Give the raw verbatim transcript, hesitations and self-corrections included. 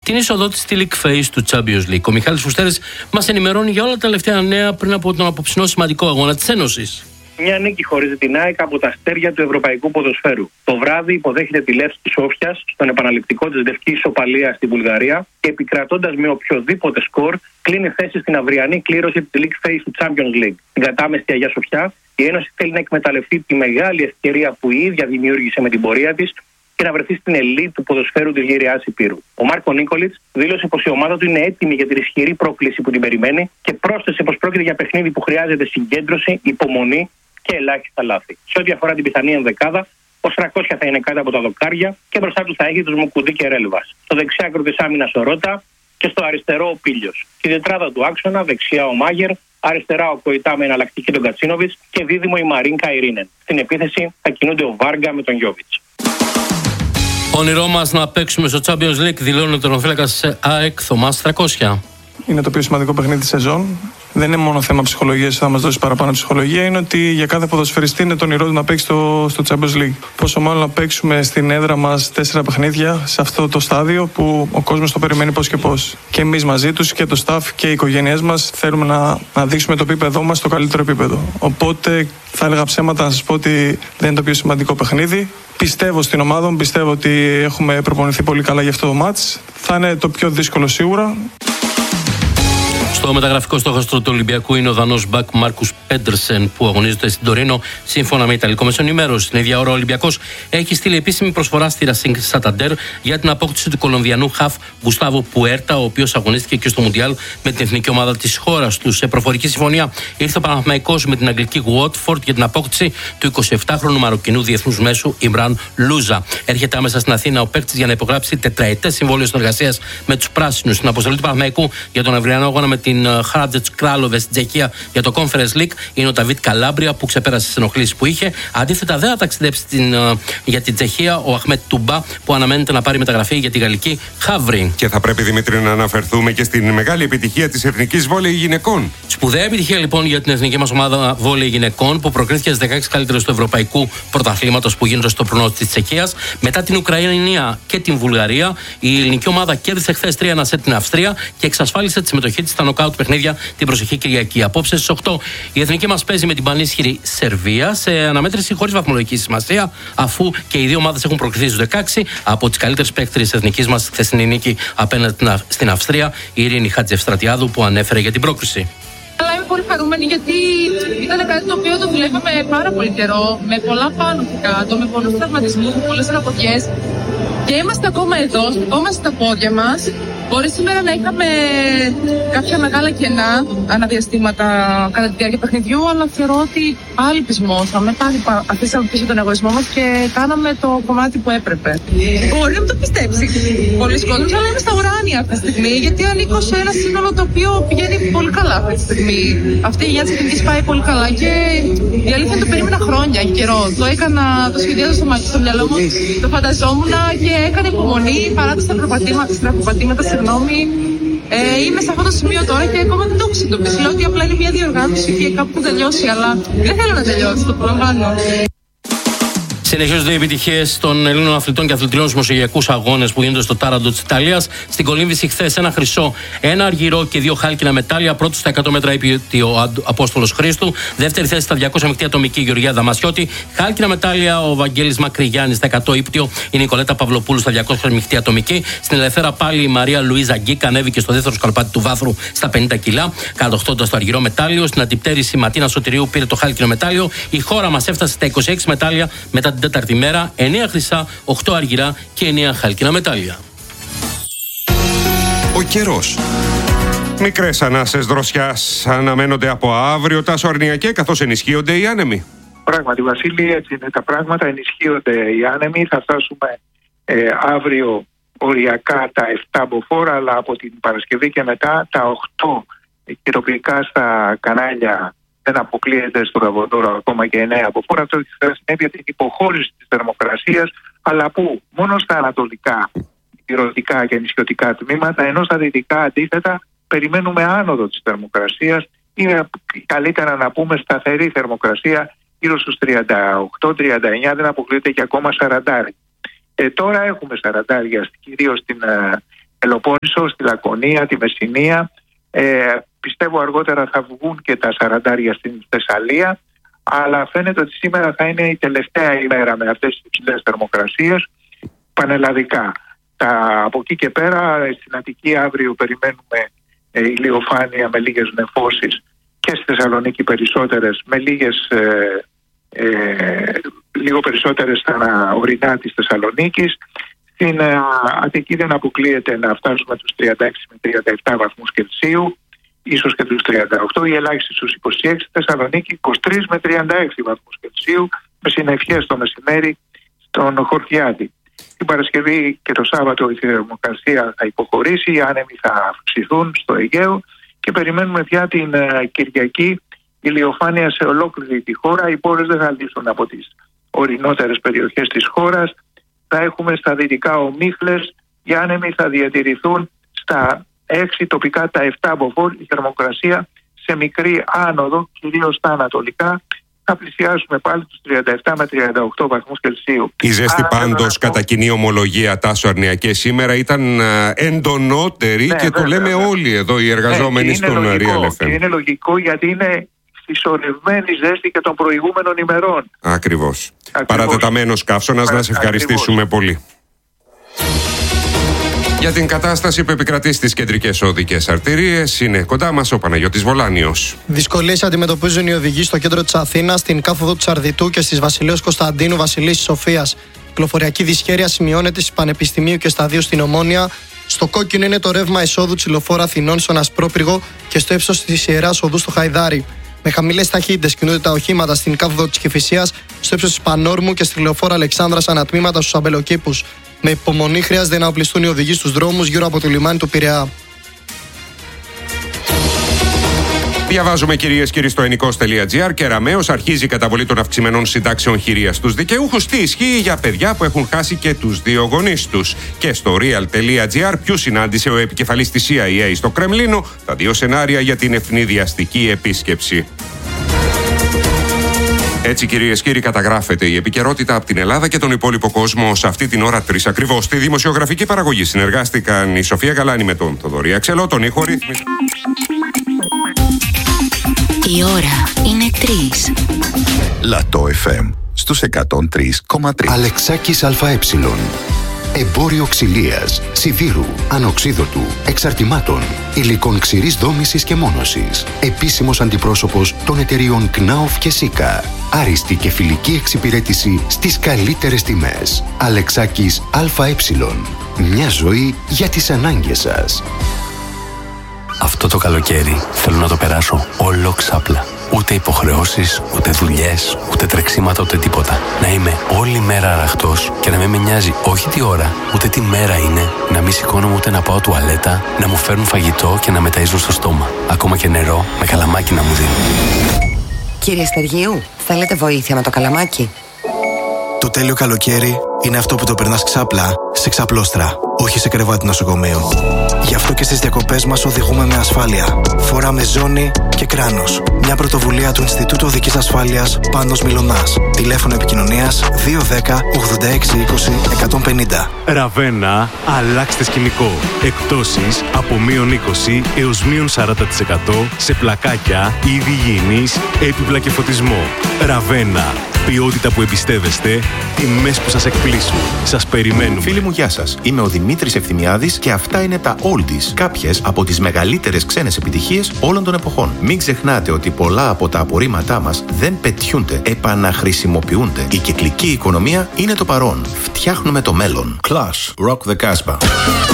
την είσοδό της στη League Phase του Champions League. Ο Μιχάλης Φουστέρης μας ενημερώνει για όλα τα τελευταία νέα πριν από τον απόψινό σημαντικό αγώνα της Ένωσης. Μια νίκη χωρίζει την ΑΕΚ από τα αστέρια του ευρωπαϊκού ποδοσφαίρου. Το βράδυ υποδέχεται τη Λεύσκη Σόφιας στον επαναληπτικό της Λευκή Ισοπαλία στη Βουλγαρία και επικρατώντας με οποιοδήποτε σκορ, κλείνει θέση στην αυριανή κλήρωση της League Phase του Champions League. Στην κατάμεστη Αγία Σοφιά, η Ένωση θέλει να εκμεταλλευτεί τη μεγάλη ευκαιρία που η ίδια δημιούργησε με την πορεία της και να βρεθεί στην ελίτ του ποδοσφαίρου της Γυριάς Υπήρου. Ο Μάρκο Νίκολιτς δήλωσε πως η ομάδα του είναι έτοιμη για την ισχυρή πρόκληση που την περιμένει και πρόσθεσε πως πρόκειται για παιχνίδι που χρειάζεται συγκέντρωση, υπομονή και ελάχιστα λάθη. Σε ό,τι αφορά την πιθανή ενδεκάδα, ο Στρακόσια θα είναι κάτω από τα δοκάρια και μπροστά του θα έχει τους Μουκουντή και Ρέλβας. Στο δεξιάκρο της άμυνας ο Ρότα και στο αριστερό ο Πίλιος. Στη τετράδα του άξονα, δεξιά ο Μάγερ, αριστερά ο Κοϊτά με εναλλακτική τον Κατσίνοβιτς και δίδυμο η Μαρίνκα Ειρήνεν. Στην επίθεση θα κινούνται ο Βάργα με τον Γιόβιτς. Όνειρό μας να παίξουμε στο Champions League, δηλώνει ο τερματοφύλακας ΑΕΚ Θωμάς Στρακόσια. Είναι το πιο σημαντικό παιχνίδι της σεζόν. Δεν είναι μόνο θέμα ψυχολογίας, θα μας δώσει παραπάνω ψυχολογία. Είναι ότι για κάθε ποδοσφαιριστή είναι το όνειρό του να παίξει στο, στο Champions League. Πόσο μάλλον να παίξουμε στην έδρα μας τέσσερα παιχνίδια σε αυτό το στάδιο που ο κόσμος το περιμένει πώς και πώς. Και εμείς μαζί τους και το staff και οι οικογένειές μας θέλουμε να, να δείξουμε το επίπεδό μας στο καλύτερο επίπεδο. Οπότε θα έλεγα ψέματα να σας πω ότι δεν είναι το πιο σημαντικό παιχνίδι. Πιστεύω στην ομάδα μου, πιστεύω ότι έχουμε προπονηθεί πολύ καλά για αυτό το μάτς. Θα είναι το πιο δύσκολο σίγουρα. Στο μεταγραφικό στόχαστρο του Ολυμπιακού είναι ο Δανός μπακ Μάρκους Πέντερσεν που αγωνίζεται στην Τωρίνο σύμφωνα με Ιταλικό Μεσονημέρωση. Την ίδια ώρα ο Ολυμπιακός έχει στείλει επίσημη προσφορά στη Racing Santander για την απόκτηση του Κολομβιανού χαφ Γκουστάβο Πουέρτα, ο οποίος αγωνίστηκε και στο Μουντιάλ με την εθνική ομάδα της χώρας του. Σε προφορική συμφωνία ήρθε ο Παναθηναϊκός με την αγγλική Watford για την απόκτηση του εικοσιεπτάχρονου Μαροκινού διεθνούς μέσου Ιμπραν Λούζα. Έρχεται άμεσα στην Αθήνα ο παίκτης για να υπογράψει τετραετές συμβόλαιο συνεργασίας με τους πράσινους. Στην αποστολή του Παναθηναϊκού για τον αυριανό αγώνα με την Χράτζετς Κράλοβε στην Τσεχία για το Conference League είναι ο Νταβίτ Καλάμπρια που ξεπέρασε τις ενοχλήσεις που είχε. Αντίθετα, δεν θα ταξιδέψει την, για την Τσεχία ο Αχμέτ Τουμπά που αναμένεται να πάρει μεταγραφή για τη γαλλική Χαύρη. Και θα πρέπει, Δημήτρη, να αναφερθούμε και στην μεγάλη επιτυχία της εθνικής βόλεϊ γυναικών. Σπουδαία επιτυχία λοιπόν για την εθνική μας ομάδα βόλεϊ γυναικών που προκρίθηκε στις δεκαέξι καλύτερες του Ευρωπαϊκού Πρωταθλήματος που γίνονται στο προνό της Τσεχίας. Μετά την Ουκρανία και την Βουλγαρία, η ελληνική ομάδα κέρδισε χθες τρία ένα σετ την Αυστρία και εξασφάλισε τη συμμετοχή της στα νοκάουτ παιχνίδια την προσεχή Κυριακή. Απόψε στις οκτώ η εθνική μας παίζει με την πανίσχυρη Σερβία σε αναμέτρηση χωρίς βαθμολογική σημασία, αφού και οι δύο ομάδες έχουν προκριθεί στους δεκαέξι από τις καλύτερες παίκτριες της εθνικής μας χθεσινή νίκη απέναντι στην Αυστρία, η Ειρήνη Χατζευστρατιάδου που ανέφερε για την πρόκριση. Αλλά είμαι πολύ χαρούμενη γιατί ήταν κάτι το οποίο το δουλεύαμε πάρα πολύ καιρό, με πολλά πάνω και κάτω, με πολλούς τραυματισμούς, με πολλές αναποδιές. Και είμαστε ακόμα εδώ, ακόμα στα πόδια μας. Μπορεί σήμερα να είχαμε κάποια μεγάλα κενά αναδιαστήματα κατά τη διάρκεια παιχνιδιού, αλλά θεωρώ ότι πάλι πεισμόσαμε, πάλι αφήσαμε πίσω τον εγωισμό μας και κάναμε το κομμάτι που έπρεπε. Μπορεί να μην το πιστέψει πολλοί κόσμοι, αλλά είμαι στα ουράνια αυτή τη στιγμή, γιατί ανήκω σε ένα σύνολο το οποίο πηγαίνει πολύ καλά αυτή τη στιγμή. Αυτή η γενιά της εθνικής πάει πολύ καλά και η αλήθεια είναι το περίμενα χρόνια και καιρό. Το έκανα, το σχεδιάζω στο, στο μυαλό μου, το φανταζόμουν και έκανε υπομονή παρά τα στραποπατήματα, στραποπατήματα, συγγνώμη. Ε, είμαι σε αυτό το σημείο τώρα και ακόμα δεν το έχω συνειδητοποιήσει. Λέω ότι απλά είναι μια διοργάνωση και κάπου θα τελειώσει, αλλά δεν θέλω να τελειώσει, το προλαμβάνω. Συνεχίζονται οι επιτυχίες των Ελλήνων αθλητών και αθλητριών στους μεσογειακούς αγώνες που γίνονται στο Τάραντο της Ιταλίας. Στην κολύμβηση χθες ένα χρυσό, ένα αργυρό και δύο χάλκινα μετάλλια. Πρώτος στα εκατό μέτρα είπε ο Απόστολος Χρήστου. Δεύτερη θέση στα διακόσια μεικτή ατομική Γεωργία Δαμασιώτη. Χάλκινα μετάλλια ο Βαγγέλης Μακρυγιάννης στα εκατό ύπτιο. Είναι η Νικολέτα Παυλοπούλου στα διακόσια μεικτή ατομική. Στην ελευθέρα πάλι η Μαρία Λουίζα Γκίκα ανέβηκε στο δεύτερο σκαλπάτι του βάθρου στα πενήντα κιλά, κατοχτώντας το αργυρό μετάλλιο. Στην αντιπτέρηση Ματίνα Σωτηρίου πήρε το χάλκινο μετάλλιο. Η χώρα μας έφτασε στα είκοσι έξι μετάλλια μετά την τέταρτη μέρα, εννέα χρυσά, οκτώ αργυρά και εννέα χάλκινα μετάλλια. Ο καιρός. Μικρές ανάσες δροσιάς αναμένονται από αύριο. Τάσο Αρνιακέ, καθώς ενισχύονται οι άνεμοι. Πράγματι, Βασίλη, έτσι είναι τα πράγματα. Ενισχύονται οι άνεμοι. Θα φτάσουμε ε, αύριο οριακά τα επτά μποφόρ, αλλά από την Παρασκευή και μετά τα οκτώ καιροποιικά στα κανάλια. Δεν αποκλείεται στο Καβοδόρο ακόμα και εννέα μποφόρ. Αυτό έχει συνέπεια την υποχώρηση της θερμοκρασίας, αλλά που μόνο στα ανατολικά, ηρωτικά και νησιωτικά τμήματα, ενώ στα δυτικά αντίθετα περιμένουμε άνοδο της θερμοκρασίας. Είναι καλύτερα να πούμε σταθερή θερμοκρασία γύρω στους τριάντα οκτώ τριάντα εννέα, δεν αποκλείεται και ακόμα σαράντα. Ε, τώρα έχουμε σαράντα, κυρίως στην, Πελοπόννησο, στη Λακωνία, τη Μεσσηνία. Ε, πιστεύω αργότερα θα βγουν και τα σαραντάρια στην Θεσσαλία. Αλλά φαίνεται ότι σήμερα θα είναι η τελευταία ημέρα με αυτές τις υψηλές θερμοκρασίες πανελλαδικά. Τα, από εκεί και πέρα στην Αττική αύριο περιμένουμε ε, ηλιοφάνεια με λίγες νεφώσεις και στη Θεσσαλονίκη περισσότερες, με λίγες, ε, ε, λίγο περισσότερες στα ορεινά της Θεσσαλονίκης. Στην ε, Αττική δεν αποκλείεται να φτάσουμε τους τριάντα έξι με τριάντα επτά βαθμούς Κελσίου, ίσως και τους τριάντα οκτώ, η ελάχιστη στους είκοσι έξι, Θεσσαλονίκη είκοσι τρία με τριάντα έξι βαθμούς Κελσίου, με συννεφιές το μεσημέρι στον Χορτιάτη. Την Παρασκευή και το Σάββατο η θερμοκρασία θα υποχωρήσει, οι άνεμοι θα αυξηθούν στο Αιγαίο και περιμένουμε πια την uh, Κυριακή ηλιοφάνεια σε ολόκληρη τη χώρα. Οι πόρες δεν θα λύσουν από τις ορεινότερες περιοχές της χώρας. Θα έχουμε στα δυτικά ομίχλες, οι άνεμοι θα διατηρηθούν στα έξι, τοπικά τα επτά μποφόρ, η θερμοκρασία σε μικρή άνοδο, κυρίως στα ανατολικά. Θα πλησιάσουμε πάλι τους τριάντα επτά με τριάντα οκτώ βαθμούς Κελσίου. Η ζέστη πάντως κατά πω... κοινή ομολογία, Τάσο Αρνιακέ, σήμερα ήταν εντονότερη, ναι, και βέβαια, το λέμε βέβαια. όλοι εδώ οι εργαζόμενοι, ναι, στον Real εφ εμ. Είναι λογικό γιατί είναι συσσωρευμένη ζέστη και των προηγούμενων ημερών. Ακριβώς. Παρατεταμένος καύσωνας, να σε ευχαριστήσουμε πολύ. Για την κατάσταση που επικρατεί στις κεντρικές οδικές αρτηρίες είναι κοντά μας ο Παναγιώτης Βολάνιος. Δυσκολίες αντιμετωπίζουν οι οδηγοί στο κέντρο της Αθήνας, στην κάθοδο του Αρδιτού και στις Βασιλέως Κωνσταντίνου, Βασιλής Σοφίας. Κυκλοφοριακή δυσχέρεια σημειώνεται στις Πανεπιστημίου και στα δύο στην Ομόνια. Στο κόκκινο είναι το ρεύμα εισόδου της Λεωφόρου Αθηνών στον Ασπρόπυργο και στο ύψος της Ιεράς Οδού στο Χαϊδάρι. Με χαμηλές ταχύτητες κινούνται τα οχήματα στην κάθοδο της Κηφισίας, στο ύψος της Πανόρμου και στη Λεωφόρο Αλεξάνδρας ανατμήματα στους Αμπελοκήπους. Με υπομονή χρειάζεται να οπλιστούν οι οδηγοί στους δρόμους γύρω από το λιμάνι του Πειραιά. Διαβάζουμε, κυρίες και κύριοι, στο ενικός τελεία τζι άρ. Κεραμέως αρχίζει η καταβολή των αυξημένων συντάξεων χειρίας στους δικαιούχους. Τι ισχύει για παιδιά που έχουν χάσει και τους δύο γονείς τους. Και στο real τελεία τζι άρ, ποιους συνάντησε ο επικεφαλής της σι άι έι στο Κρεμλίνο, τα δύο σενάρια για την ευνηδιαστική επίσκεψη. Έτσι, κυρίες και κύριοι, καταγράφεται η επικαιρότητα από την Ελλάδα και τον υπόλοιπο κόσμο σε αυτή την ώρα τρεις ακριβώς. Στη δημοσιογραφική παραγωγή συνεργάστηκαν η Σοφία Γαλάνη με τον Θοδωρή Αξελό, τον ήχο ρύθμιση. Η ώρα είναι τρεις. Λατό εφ εμ στους εκατόν τρία κόμμα τρία. Αλεξάκης ΑΕ. Εμπόριο ξυλίας, σιδήρου, ανοξίδωτου, εξαρτημάτων, υλικών ξηρής δόμησης και μόνωσης. Επίσημος αντιπρόσωπος των εταιριών Κνάουφ και Σίκα. Άριστη και φιλική εξυπηρέτηση στις καλύτερες τιμές. Αλεξάκης ΑΕ. Μια ζωή για τις ανάγκες σας. Αυτό το καλοκαίρι θέλω να το περάσω όλο ξάπλα. Ούτε υποχρεώσεις, ούτε δουλειές, ούτε τρεξίματα, ούτε τίποτα. Να είμαι όλη μέρα αραχτός και να μην με νοιάζει όχι τι ώρα, ούτε τι μέρα είναι, να μην σηκώνομαι ούτε να πάω τουαλέτα, να μου φέρουν φαγητό και να με ταΐζουν στο στόμα. Ακόμα και νερό με καλαμάκι να μου δίνουν. Κύριε Στεργίου, θέλετε βοήθεια με το καλαμάκι? Το τέλειο καλοκαίρι είναι αυτό που το περνάς ξάπλα σε ξαπλώστρα, όχι σε κρεβάτι νοσοκομείου. Γι' αυτό και στις διακοπές μας οδηγούμε με ασφάλεια. Φοράμε ζώνη και κράνος. Μια πρωτοβουλία του Ινστιτούτου Οδικής Ασφάλειας Πάνος Μιλωνάς. Τηλέφωνο επικοινωνίας δύο ένα μηδέν ογδόντα έξι είκοσι εκατόν πενήντα. Ραβένα, αλλάξτε σκηνικό. Εκπτώσεις από μείον είκοσι έως μείον σαράντα τοις εκατό σε πλακάκια, είδη υγιεινής, έπιπλα και φωτισμό. Ραβένα. Ποιότητα που εμπιστεύεστε, τιμές που σας εκπλήσουν. Σας περιμένουμε. Φίλοι μου, γεια σας. Είμαι ο Δημήτρης Ευθυμιάδης και αυτά είναι τα Oldies. Κάποιες από τις μεγαλύτερες ξένες επιτυχίες όλων των εποχών. Μην ξεχνάτε ότι πολλά από τα απορρίμματά μας δεν πετιούνται, επαναχρησιμοποιούνται. Η κυκλική οικονομία είναι το παρόν. Φτιάχνουμε το μέλλον. Clash, Rock the Casbah.